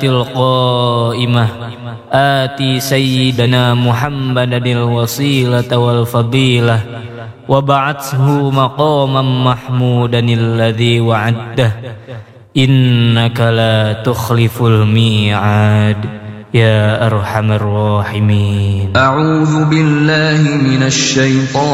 القائمة آتي سيدنا محمدا الوسيلة والفضيلة وبعثه مقاما محمودا الذي وعده إنك لا تخلف الميعاد يا أرحم الراحمين. أعوذ بالله من الشيطان